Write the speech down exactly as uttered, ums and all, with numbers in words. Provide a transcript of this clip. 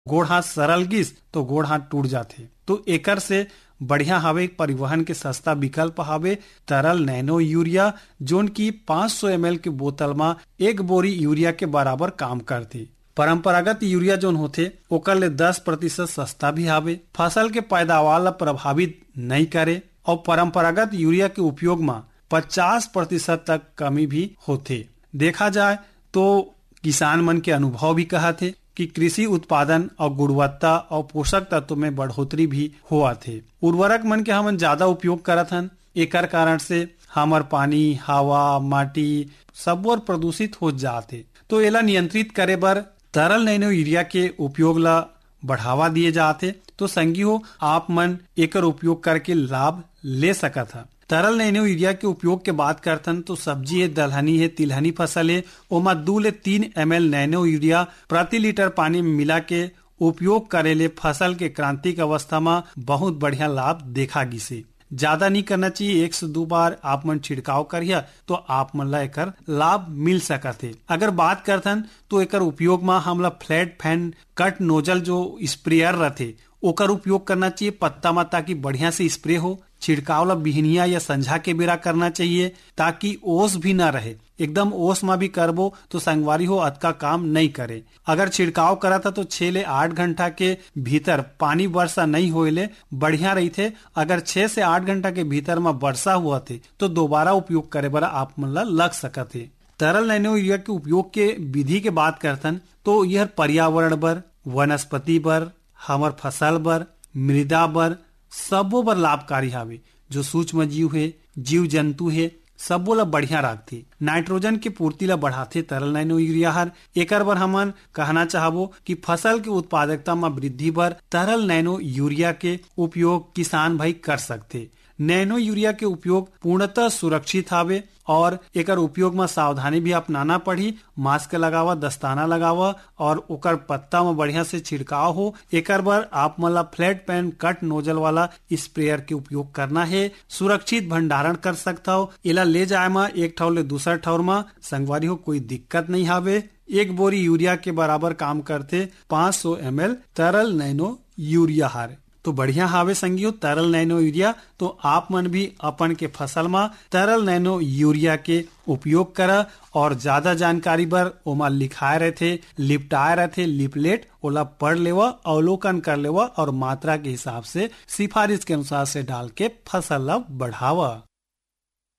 गोड़ हाथ सरल गिस तो गोड़ हाथ टूट जाते। तो एकर से बढ़िया हवे परिवहन के सस्ता विकल्प हवे तरल नैनो यूरिया, जोन की पाँच सौ एम एल के बोतल में एक बोरी यूरिया के बराबर काम करती। परंपरागत यूरिया जोन होते ओकर ले दस प्रतिशत सस्ता भी हवे, फसल के पैदावार ला प्रभावित नहीं करे और परंपरागत यूरिया के उपयोग में पचास प्रतिशत तक कमी भी होते। देखा जाए तो किसान मन के अनुभव भी कहते कि कृषि उत्पादन और गुणवत्ता और पोषक तत्व में बढ़ोतरी भी हुआ थे। उर्वरक मन के हमन ज्यादा उपयोग करत हन, एकर कारण से हमर पानी, हवा, माटी सब और प्रदूषित हो जाते। तो एला नियंत्रित करे बर तरल नैनो यूरिया के उपयोग ला बढ़ावा दिए जाते। तो संगी हो आप मन एकर उपयोग करके लाभ ले सकत है। तरल नैनो यूरिया के उपयोग के बात करतन तो सब्जी है, दलहनी है, तिलहनी फसल है, ओमा दो ले तीन एम एल नैनो यूरिया प्रति लीटर पानी में मिला के उपयोग करे ले फसल के क्रांतिक अवस्था में बहुत बढ़िया लाभ देखा गिसे। ज्यादा नहीं करना चाहिए, एक से दो बार आप मन छिड़काव करिए तो आप मन ला एकर लाभ मिल सकत है। अगर बात करतन तो एकर उपयोग में हमला फ्लैट फैन कट नोजल जो स्प्रेयर रहते ओकर उपयोग करना चाहिए पत्ता में, ताकि बढ़िया से स्प्रे हो। छिड़काव ला बिहनिया या संझा के बेरा करना चाहिए ताकि ओस भी ना रहे। एकदम ओस में भी करबो तो संगवारी हो अतका काम नहीं करे। अगर छिड़काव करा था तो छह ले आठ घंटा के भीतर पानी वर्षा नहीं होले बढ़िया रही थे। अगर छह से आठ घंटा के भीतर में वर्षा हुआ थे तो दोबारा उपयोग करे बर आप मन ला लग सकत है। तरल नैनो यूरिया के उपयोग के विधि के बात करतन तो यह पर्यावरण बर, वनस्पति बर, हमर फसल बर, मृदा बर सबो बर लाभकारी हावे। जो सूक्ष्म जीव है, जीव जंतु है, सबो ला बढ़िया रखते। नाइट्रोजन के पूर्ति ला बढ़ाते तरल नैनो यूरिया हर। एकर बर हमन कहना चाहबो कि फसल के उत्पादकता में वृद्धि बर तरल नैनो यूरिया के उपयोग किसान भाई कर सकते। नैनो यूरिया के उपयोग पूर्णतः सुरक्षित हावे और एकर उपयोग में सावधानी भी अपनाना पड़ी। मास्क लगावा, दस्ताना लगावा और ओकर पत्ता में बढ़िया से छिड़काव हो। एकर बर आप मला फ्लैट पैन कट नोजल वाला स्प्रेयर के उपयोग करना है। सुरक्षित भंडारण कर सकता हो। एला ले जाए में एक ठौर ले दूसर ठौर में संगवारी हो कोई दिक्कत नहीं हावे। एक बोरी यूरिया के बराबर काम करते पाँच सौ एम एल तरल नैनो यूरिया हारे। तो बढ़िया हावे संगियो तरल नैनो यूरिया। तो आप मन भी अपन के फसल में तरल नैनो यूरिया के उपयोग करा। और ज्यादा जानकारी बर ओमा लिखाए रहते, लिपटाए रहते लिपलेट, ओला पढ़ लेवा, अवलोकन कर लेवा और मात्रा के हिसाब से सिफारिश के अनुसार से डाल के फसल ला बढ़ावा।